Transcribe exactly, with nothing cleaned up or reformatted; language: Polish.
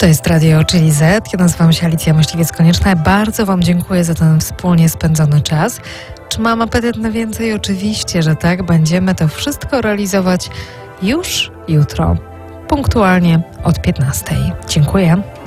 To jest Radio Czyli Z. Ja nazywam się Alicja Myśliwiec-Konieczna. Bardzo Wam dziękuję za ten wspólnie spędzony czas. Czy mam apetyt na więcej? Oczywiście, że tak. Będziemy to wszystko realizować już jutro, punktualnie od piętnastej. Dziękuję.